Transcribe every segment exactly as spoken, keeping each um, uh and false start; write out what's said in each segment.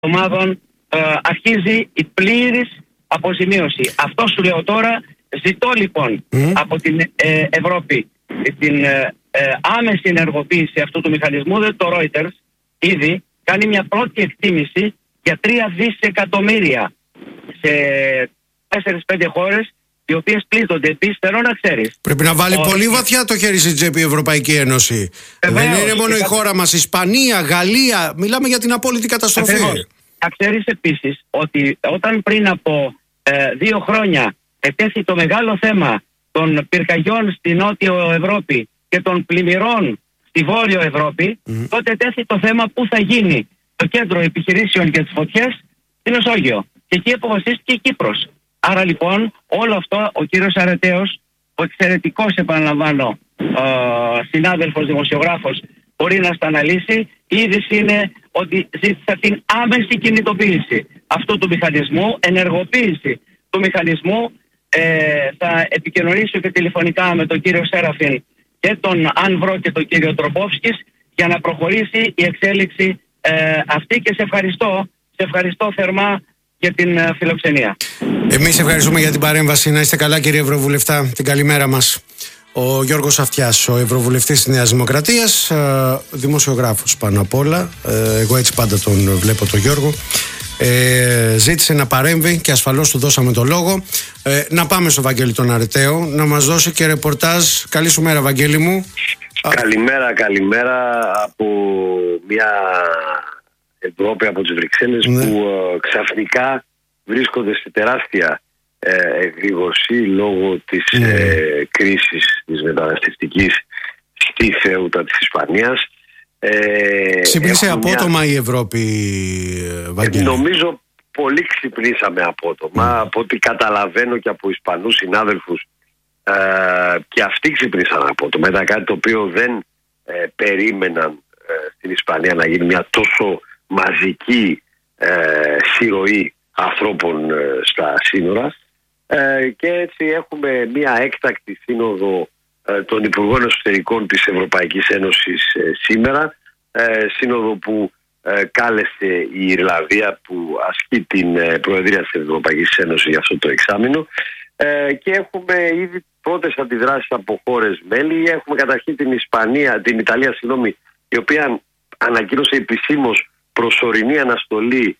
ομάδων ε, αρχίζει η πλήρης αποζημίωση. Αυτό σου λέω τώρα. Ζητώ λοιπόν mm. από την ε, Ευρώπη την ε, ε, άμεση ενεργοποίηση αυτού του μηχανισμού. Δεν το Reuters ήδη κάνει μια πρώτη εκτίμηση για τρία δισεκατομμύρια σε τέσσερις πέντε χώρες, οι οποίες πλήττονται. Επίσης θέλω να ξέρεις, πρέπει να βάλει ο... πολύ βαθιά το χέρι στην τσέπη η Ευρωπαϊκή Ένωση. Βεβαίως, δεν είναι μόνο η χώρα μας, Ισπανία, Γαλλία. Μιλάμε για την απόλυτη καταστροφή. Ακριβώς. Θα ξέρεις επίσης ότι όταν πριν από ε, δύο χρόνια ετέθη το μεγάλο θέμα των πυρκαγιών στη Νότιο Ευρώπη και των πλημμυρών στη Βόρειο Ευρώπη, mm. τότε ετέθη το θέμα πού θα γίνει το κέντρο επιχειρήσεων για τις φωτιές στη Μεσόγειο. Και εκεί αποφασίστηκε η Κύπρος. Άρα λοιπόν όλο αυτό ο κύριος Αρετέος, ο εξαιρετικός, επαναλαμβάνω, ε, συνάδελφος δημοσιογράφος, μπορεί να στα αναλύσει. Η είδηση είναι ότι ζήτησα την άμεση κινητοποίηση αυτού του μηχανισμού, ενεργοποίηση του μηχανισμού. Ε, θα επικοινωνήσω και τηλεφωνικά με τον κύριο Σέραφιν και τον Άνβρο και τον κύριο Τροπόφσκης για να προχωρήσει η εξέλιξη ε, αυτή, και σε ευχαριστώ, σε ευχαριστώ θερμά για την ε, φιλοξενία. Εμείς ευχαριστούμε για την παρέμβαση. Να είστε καλά, κύριε Ευρωβουλευτά. Την καλημέρα μας. Ο Γιώργος Αυτιάς, ο Ευρωβουλευτής της Νέας Δημοκρατίας, δημοσιογράφος πάνω απ' όλα. Εγώ έτσι πάντα τον βλέπω τον Γιώργο. Ε, ζήτησε να παρέμβει και ασφαλώς του δώσαμε το λόγο. Ε, να πάμε στο Βαγγέλη τον Αρεταίο να μας δώσει και ρεπορτάζ. Καλή σου μέρα, Βαγγέλη μου. Καλημέρα, καλημέρα από μια Ευρώπη, από τις Βρυξέλλες, ναι, που ε, ξαφνικά βρίσκονται σε τεράστια εγρήγορση λόγω της mm. ε, κρίσης της μεταναστευτικής στη Θέουτα της Ισπανίας. Ε, Ξυπνήσε απότομα μια... η Ευρώπη, Βαγγέλη. Ε, νομίζω πολύ ξυπνήσαμε απότομα. Mm. Από ό,τι καταλαβαίνω και από Ισπανούς συνάδελφους, ε, και αυτοί ξυπνήσαν απότομα. Ήταν κάτι το οποίο δεν ε, περίμεναν ε, στην Ισπανία, να γίνει μια τόσο μαζική ε, συρροή ανθρώπων ε, στα σύνορα. Ε, και έτσι έχουμε μια έκτακτη σύνοδο ε, των Υπουργών Εσωτερικών της Ευρωπαϊκής Ένωσης ε, σήμερα, ε, σύνοδο που ε, κάλεσε η Ιρλανδία, που ασκεί την ε, Προεδρία της Ευρωπαϊκής Ένωσης για αυτό το εξάμηνο, ε, και έχουμε ήδη πρώτες αντιδράσεις από χώρες μέλη. Έχουμε καταρχήν την Ισπανία, την Ιταλία, συγγνώμη, η οποία ανακοίνωσε επισήμως προσωρινή αναστολή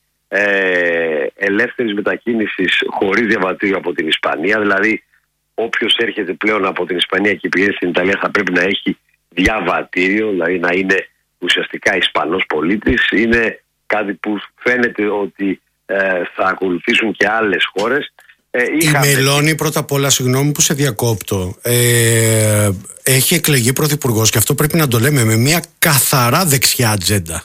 Ε, ελεύθερης μετακίνησης χωρίς διαβατήριο από την Ισπανία. Δηλαδή όποιος έρχεται πλέον από την Ισπανία και πηγαίνει στην Ιταλία θα πρέπει να έχει διαβατήριο, δηλαδή να είναι ουσιαστικά Ισπανός πολίτης. Είναι κάτι που φαίνεται ότι ε, θα ακολουθήσουν και άλλες χώρες. Ε, είχαμε... Η Μελώνη, πρώτα απ' όλα, συγγνώμη που σε διακόπτω, ε, έχει εκλεγεί πρωθυπουργός, και αυτό πρέπει να το λέμε, με μια καθαρά δεξιά ατζέντα.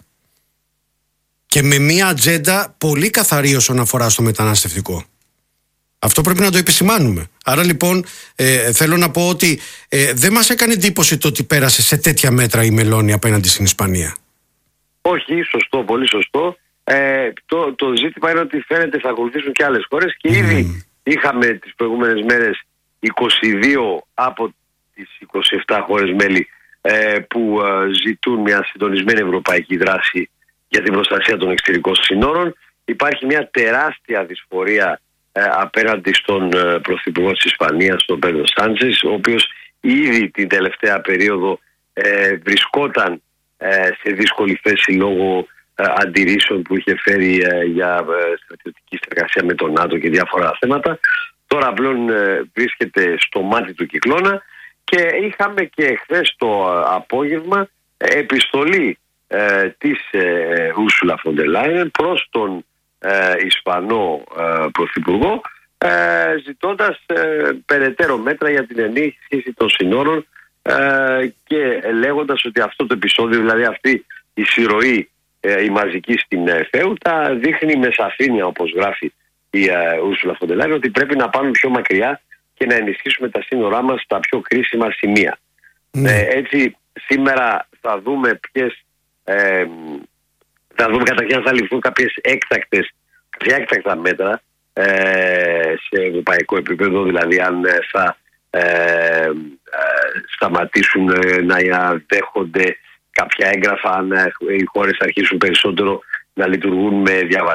Και με μια ατζέντα πολύ καθαρή όσον αφορά στο μεταναστευτικό. Αυτό πρέπει να το επισημάνουμε. Άρα λοιπόν ε, θέλω να πω ότι ε, δεν μας έκανε εντύπωση το ότι πέρασε σε τέτοια μέτρα η Μελώνη απέναντι στην Ισπανία. Όχι, σωστό, πολύ σωστό. Ε, το, το ζήτημα είναι ότι φαίνεται θα ακολουθήσουν και άλλες χώρες, και mm. ήδη είχαμε τις προηγούμενες μέρες είκοσι δύο από τις είκοσι επτά χώρες μέλη ε, που ε, ζητούν μια συντονισμένη ευρωπαϊκή δράση για την προστασία των εξωτερικών συνόρων. Υπάρχει μια τεράστια δυσφορία ε, απέναντι στον ε, Πρωθυπουργό της Ισπανίας, τον Πέντρο Σάντσες, ο οποίος ήδη την τελευταία περίοδο ε, βρισκόταν ε, σε δύσκολη θέση λόγω ε, αντιρρήσεων που είχε φέρει ε, για ε, στρατιωτική συνεργασία με τον ΝΑΤΟ και διάφορα θέματα. Τώρα πλέον ε, βρίσκεται στο μάτι του κυκλώνα, και είχαμε και χθες το ε, απόγευμα ε, επιστολή Ε, της ε, Ursula von der Leyen προς τον ε, Ισπανό ε, Πρωθυπουργό, ε, ζητώντας ε, περαιτέρω μέτρα για την ενίσχυση των συνόρων, ε, και λέγοντας ότι αυτό το επεισόδιο, δηλαδή αυτή η συρροή ε, η μαζική στην ε, Θέουτα, δείχνει με σαφήνεια, όπως γράφει η ε, Ursula von der Leyen, ότι πρέπει να πάμε πιο μακριά και να ενισχύσουμε τα σύνορά μας στα πιο κρίσιμα σημεία. Mm. Ε, έτσι σήμερα θα δούμε ποιες Ε, θα δούμε καταρχήν αν θα ληφθούν κάποιες έκτακτες, κάποια έκτακτα μέτρα ε, σε ευρωπαϊκό επίπεδο, δηλαδή αν θα ε, ε, σταματήσουν ε, να δέχονται κάποια έγγραφα, αν ε, οι χώρες αρχίσουν περισσότερο να λειτουργούν με διαβατήρια.